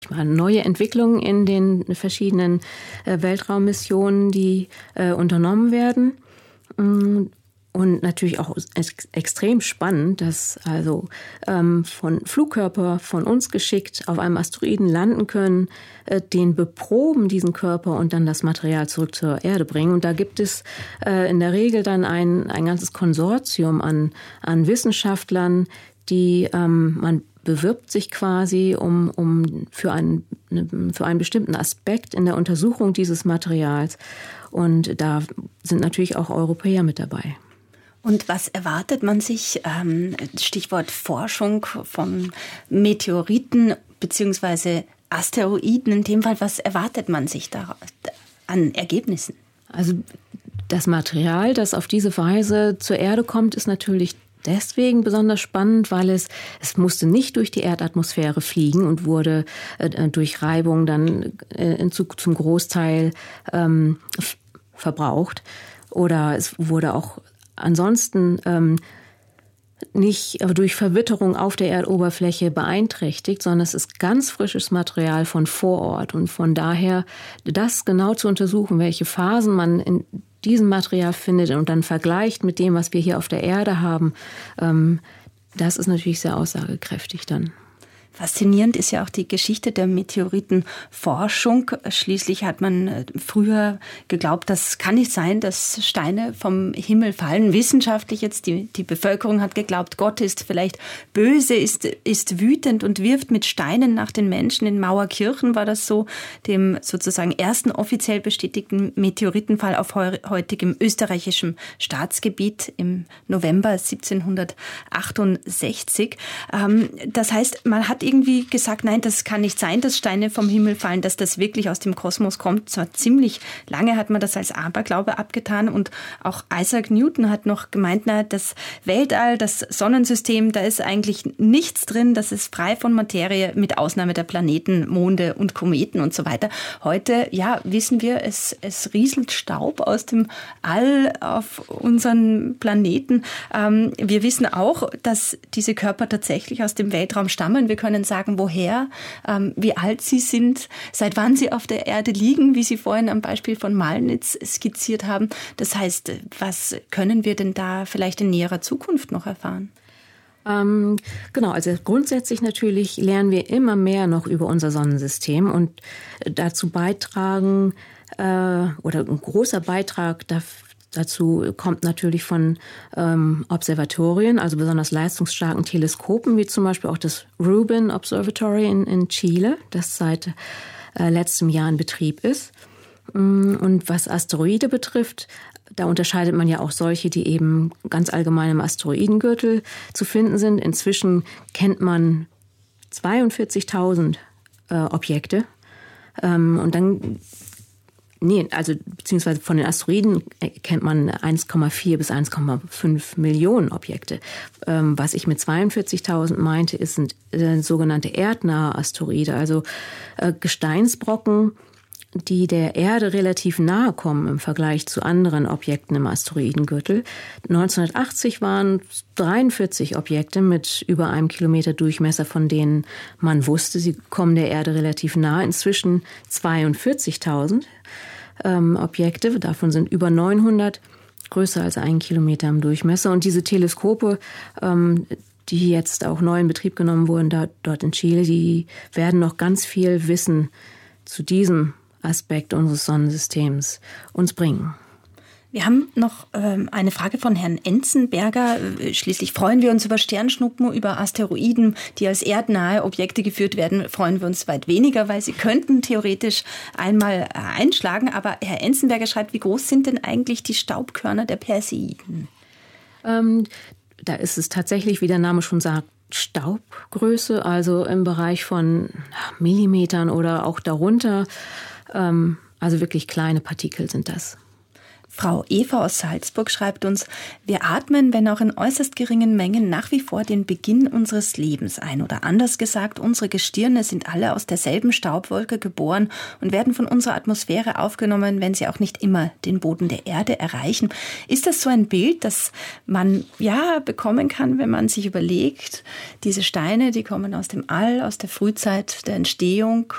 mal, neue Entwicklungen in den verschiedenen Weltraummissionen, die unternommen werden. Und natürlich auch extrem spannend, dass also von Flugkörper von uns geschickt auf einem Asteroiden landen können, den beproben, diesen Körper, und dann das Material zurück zur Erde bringen. Und da gibt es in der Regel dann ein ganzes Konsortium an Wissenschaftlern, die man bewirbt sich quasi für einen bestimmten Aspekt in der Untersuchung dieses Materials. Und da sind natürlich auch Europäer mit dabei. Und was erwartet man sich, Stichwort Forschung von Meteoriten bzw. Asteroiden in dem Fall, was erwartet man sich da an Ergebnissen? Also das Material, das auf diese Weise zur Erde kommt, ist natürlich deswegen besonders spannend, weil es musste nicht durch die Erdatmosphäre fliegen und wurde durch Reibung dann zum Großteil verbraucht. Oder es wurde auch ansonsten nicht durch Verwitterung auf der Erdoberfläche beeinträchtigt, sondern es ist ganz frisches Material von vor Ort. Und von daher, das genau zu untersuchen, welche Phasen man in diesem Material findet und dann vergleicht mit dem, was wir hier auf der Erde haben, das ist natürlich sehr aussagekräftig dann. Faszinierend ist ja auch die Geschichte der Meteoritenforschung. Schließlich hat man früher geglaubt, das kann nicht sein, dass Steine vom Himmel fallen. Wissenschaftlich jetzt, die Bevölkerung hat geglaubt, Gott ist vielleicht böse, ist wütend und wirft mit Steinen nach den Menschen. In Mauerkirchen war das so, dem sozusagen ersten offiziell bestätigten Meteoritenfall auf heutigem österreichischem Staatsgebiet im November 1768. Das heißt, man hat irgendwie gesagt, nein, das kann nicht sein, dass Steine vom Himmel fallen, dass das wirklich aus dem Kosmos kommt. Zwar ziemlich lange hat man das als Aberglaube abgetan und auch Isaac Newton hat noch gemeint, na, das Weltall, das Sonnensystem, da ist eigentlich nichts drin, das ist frei von Materie, mit Ausnahme der Planeten, Monde und Kometen und so weiter. Heute, ja, wissen wir, es rieselt Staub aus dem All auf unseren Planeten. Wir wissen auch, dass diese Körper tatsächlich aus dem Weltraum stammen. Wir können sagen, woher, wie alt sie sind, seit wann sie auf der Erde liegen, wie Sie vorhin am Beispiel von Malnitz skizziert haben. Das heißt, was können wir denn da vielleicht in näherer Zukunft noch erfahren? Genau, also grundsätzlich natürlich lernen wir immer mehr noch über unser Sonnensystem und dazu beitragen, oder ein großer Beitrag dazu kommt natürlich von Observatorien, also besonders leistungsstarken Teleskopen, wie zum Beispiel auch das Rubin Observatory in Chile, das seit letztem Jahr in Betrieb ist. Und was Asteroide betrifft, da unterscheidet man ja auch solche, die eben ganz allgemein im Asteroidengürtel zu finden sind. Inzwischen kennt man 42.000 Objekte. Und dann beziehungsweise von den Asteroiden kennt man 1,4 bis 1,5 Millionen Objekte. Was ich mit 42.000 meinte, sind sogenannte erdnahe Asteroide, also Gesteinsbrocken, die der Erde relativ nahe kommen im Vergleich zu anderen Objekten im Asteroidengürtel. 1980 waren 43 Objekte mit über 1 Kilometer Durchmesser, von denen man wusste, sie kommen der Erde relativ nahe. Inzwischen 42.000 Objekte, davon sind über 900 größer als 1 Kilometer im Durchmesser. Und diese Teleskope, die jetzt auch neu in Betrieb genommen wurden, dort in Chile, die werden noch ganz viel Wissen zu diesem Aspekt unseres Sonnensystems uns bringen. Wir haben noch eine Frage von Herrn Enzenberger. Schließlich freuen wir uns über Sternschnuppen, über Asteroiden, die als erdnahe Objekte geführt werden. Freuen wir uns weit weniger, weil sie könnten theoretisch einmal einschlagen. Aber Herr Enzenberger schreibt, wie groß sind denn eigentlich die Staubkörner der Perseiden? Da ist es tatsächlich, wie der Name schon sagt, Staubgröße, also im Bereich von Millimetern oder auch darunter. Also wirklich kleine Partikel sind das. Frau Eva aus Salzburg schreibt uns, wir atmen, wenn auch in äußerst geringen Mengen, nach wie vor den Beginn unseres Lebens ein. Oder anders gesagt, unsere Gestirne sind alle aus derselben Staubwolke geboren und werden von unserer Atmosphäre aufgenommen, wenn sie auch nicht immer den Boden der Erde erreichen. Ist das so ein Bild, das man bekommen kann, wenn man sich überlegt, diese Steine, die kommen aus dem All, aus der Frühzeit der Entstehung